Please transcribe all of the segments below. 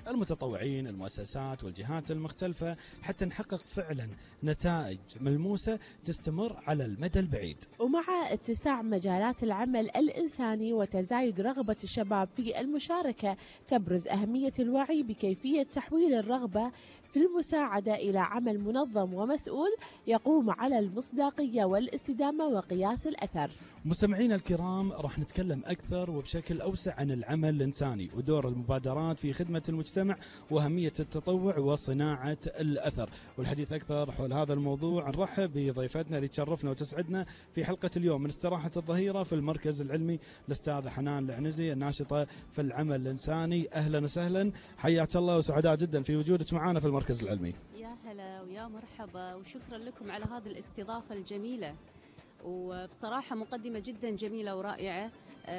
المتطوعين، المؤسسات والجهات المختلفة، حتى نحقق فعلا نتائج ملموسة تستمر على المدى البعيد. ومع اتساع مجالات العمل الإنساني وتزايد رغبة الشباب في المشاركة، تبرز أهمية الوعي بكيفية تحويل الرغبة في المساعدة إلى عمل منظم ومسؤول يقوم على المصداقية والاستدامة وقياس الأثر. مستمعينا الكرام، راح نتكلم أكثر وبشكل أوسع عن العمل الإنساني ودور المبادرات في خدمة المجتمع وأهمية التطوع وصناعة الأثر. والحديث أكثر حول هذا الموضوع نرحب بضيفتنا اللي تشرفنا وتسعدنا في حلقة اليوم من استراحة الظهيرة في المركز العلمي، الأستاذة حنان العنزي الناشطة في العمل الإنساني. أهلا وسهلا، حياك الله وسعداء جدا في وجودك معنا في المركز العلمي. يا هلا ويا مرحبا، وشكرا لكم على هذه الاستضافة الجميلة، وبصراحة مقدمة جدا جميلة ورائعة.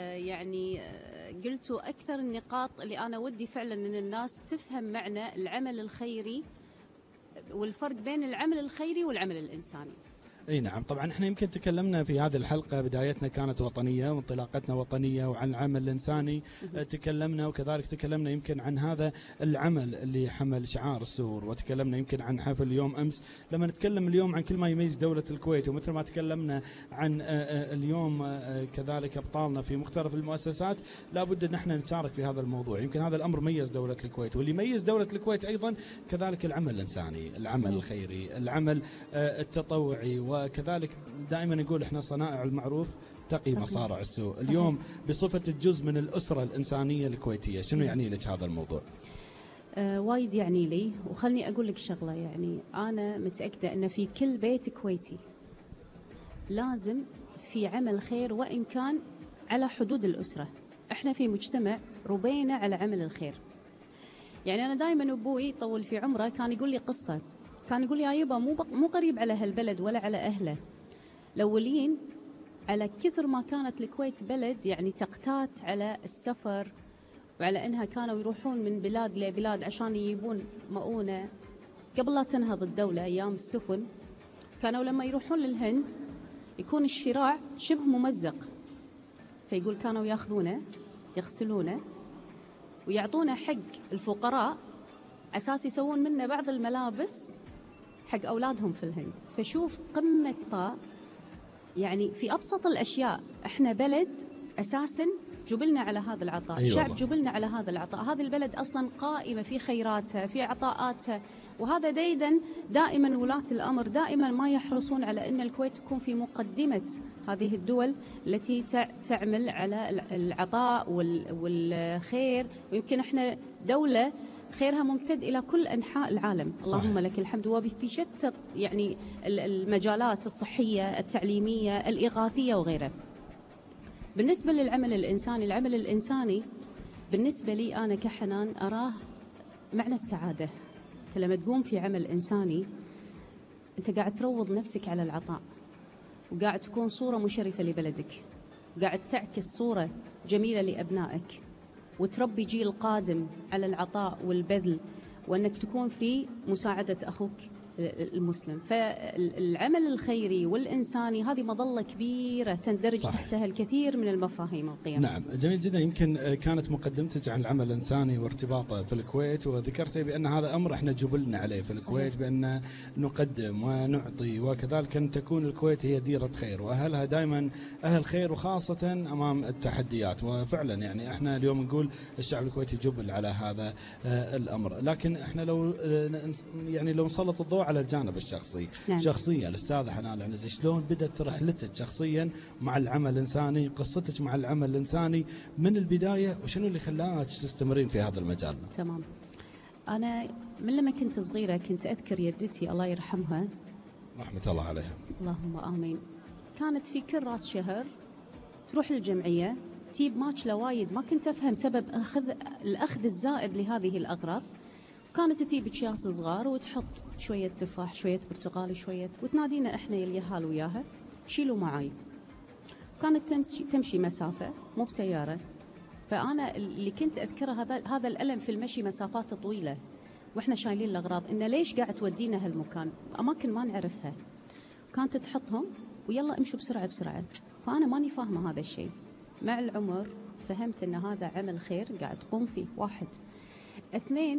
قلتوا أكثر النقاط اللي أنا ودي فعلا أن الناس تفهم معنى العمل الخيري والفرق بين العمل الخيري والعمل الإنساني. اي نعم، طبعا احنا يمكن تكلمنا في هذه الحلقه، بدايتنا كانت وطنيه وانطلاقتنا وطنيه وعن العمل الانساني تكلمنا، وكذلك تكلمنا يمكن عن هذا العمل اللي حمل شعار السور، وتكلمنا يمكن عن حفل اليوم امس. لما نتكلم اليوم عن كل ما يميز دوله الكويت، ومثل ما تكلمنا عن اليوم كذلك ابطالنا في مختلف المؤسسات، لابد ان احنا نشارك في هذا الموضوع. يمكن هذا الامر ميز دوله الكويت، واللي يميز دوله الكويت ايضا كذلك العمل الانساني، العمل الخيري، العمل التطوعي. وكذلك دائما نقول احنا صنائع المعروف تقي مصارع السوء. صحيح. اليوم بصفة الجزء من الأسرة الإنسانية الكويتية، شنو يعني لك هذا الموضوع؟ وايد يعني لي، وخلني أقول لك شغلة. أنا متأكدة أن في كل بيت كويتي لازم في عمل خير، وإن كان على حدود الأسرة. احنا في مجتمع ربينا على عمل الخير. أنا دائما أبوي طول في عمره كان يقول لي قصة، كان يقول يا يبا مو قريب على هالبلد ولا على أهله الأولين، على كثر ما كانت الكويت بلد تقتات على السفر، وعلى أنها كانوا يروحون من بلاد لبلاد عشان يجيبون مؤونة. قبل لا تنهض الدولة أيام السفن، كانوا لما يروحون للهند يكون الشراع شبه ممزق، فيقول كانوا ياخذونه يغسلونه ويعطونه حق الفقراء أساس يسوون منه بعض الملابس حق أولادهم في الهند. فشوف قمة في أبسط الأشياء. إحنا بلد أساساً جبلنا على هذا العطاء. أيوة، شعب جبلنا على هذا العطاء. هذه البلد أصلاً قائمة في خيراتها، في عطاءاتها، وهذا دائماً ولاة الأمر دائماً ما يحرصون على أن الكويت تكون في مقدمة هذه الدول التي تعمل على العطاء والخير. ويمكن إحنا دولة خيرها ممتد إلى كل أنحاء العالم. صحيح. اللهم لك الحمد، وفي شتى المجالات الصحية، التعليمية، الإغاثية وغيرها. بالنسبة للعمل الإنساني، العمل الإنساني بالنسبة لي أنا كحنان أراه معنى السعادة. أنت لما تقوم في عمل إنساني أنت قاعد تروض نفسك على العطاء، وقاعد تكون صورة مشرفة لبلدك، وقاعد تعكس صورة جميلة لأبنائك، وتربي جيل قادم على العطاء والبذل، وأنك تكون في مساعدة أخوك المسلم. فالعمل الخيري والإنساني هذه مظلة كبيرة تندرج صحيح. تحتها الكثير من المفاهيم والقيم. نعم، جميل جدا. يمكن كانت مقدمتك عن العمل الإنساني وارتباطه في الكويت، وذكرت بأن هذا أمر احنا جبلنا عليه في الكويت، صحيح. بأن نقدم ونعطي، وكذلك أن تكون الكويت هي ديرة خير، وأهلها دائما أهل خير، وخاصة أمام التحديات. وفعلا احنا اليوم نقول الشعب الكويتي جبل على هذا الأمر. لكن احنا لو نسلط الضوء على الجانب الشخصي. نعم. شخصيا الأستاذة حنان العنزي، شلون بدأت رحلتك شخصيا مع العمل الإنساني؟ قصتك مع العمل الإنساني من البداية، وشنو اللي خلاك تستمرين في هذا المجال؟ تمام. أنا من لما كنت صغيرة كنت أذكر يدتي الله يرحمها، رحمة الله عليها، اللهم آمين، كانت في كل راس شهر تروح للجمعية تجيب ماكلة وايد، ما كنت أفهم سبب الأخذ الزائد لهذه الأغراض. كانت تجيب أكياس صغار وتحط شوية تفاح، شوية برتقال، شوية، وتنادينا إحنا اليهال وياها شيلوا معاي. كانت تمشي مسافة مو بسيارة، فأنا اللي كنت أذكره هذا الألم في المشي مسافات طويلة وإحنا شايلين الأغراض، إنه ليش قاعد تودينا هالمكان، أماكن ما نعرفها. كانت تحطهم ويلا امشوا بسرعة بسرعة. فأنا ماني فاهمة هذا الشيء. مع العمر فهمت إن هذا عمل خير قاعد تقوم فيه. واحد. اثنين،